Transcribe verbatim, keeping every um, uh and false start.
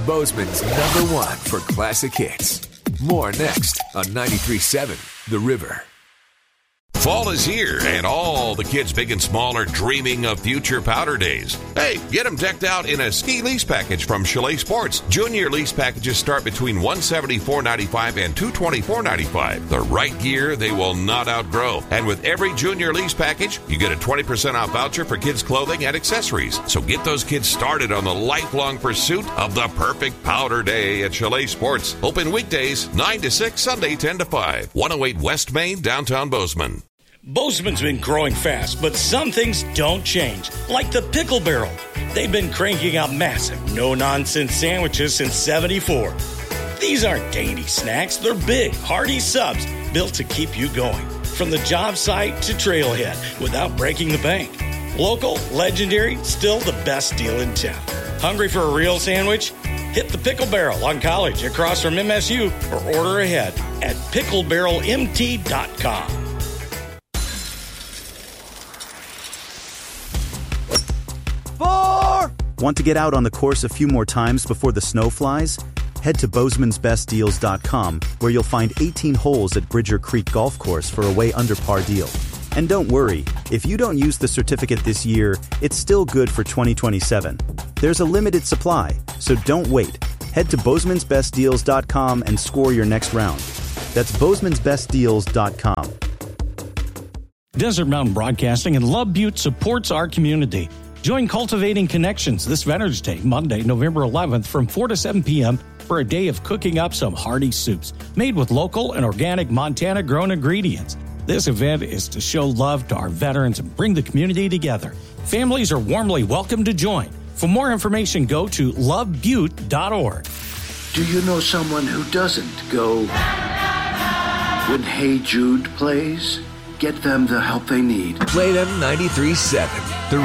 Bozeman's number one for classic hits. More next on ninety-three point seven The River. Fall is here, and all the kids big and small are dreaming of future powder days. Hey, get them decked out in a ski lease package from Chalet Sports. Junior lease packages start between one hundred seventy-four dollars and ninety-five cents and two hundred twenty-four dollars and ninety-five cents. The right gear they will not outgrow. And with every junior lease package, you get a twenty percent off voucher for kids' clothing and accessories. So get those kids started on the lifelong pursuit of the perfect powder day at Chalet Sports. Open weekdays, nine to six, Sunday, ten to five. one oh eight West Main, downtown Bozeman. Bozeman's been growing fast, but some things don't change, like the Pickle Barrel. They've been cranking out massive, no-nonsense sandwiches since seventy-four. These aren't dainty snacks. They're big, hearty subs built to keep you going, from the job site to trailhead, without breaking the bank. Local, legendary, still the best deal in town. Hungry for a real sandwich? Hit the Pickle Barrel on College across from M S U or order ahead at pickle barrel m t dot com. Four! Want to get out on the course a few more times before the snow flies? Head to Bozeman's Best Deals dot com, where you'll find eighteen holes at Bridger Creek Golf Course for a way under par deal. And don't worry, if you don't use the certificate this year, it's still good for twenty twenty-seven. There's a limited supply, so don't wait. Head to Bozeman's Best Deals dot com and score your next round. That's Bozeman's Best Deals dot com. Desert Mountain Broadcasting in Love Butte supports our community. Join Cultivating Connections this Veterans Day, Monday, November eleventh from four to seven p.m. for a day of cooking up some hearty soups made with local and organic Montana-grown ingredients. This event is to show love to our veterans and bring the community together. Families are warmly welcome to join. For more information, go to love butte dot org. Do you know someone who doesn't go when Hey Jude plays? Get them the help they need. Play them ninety-three point seven The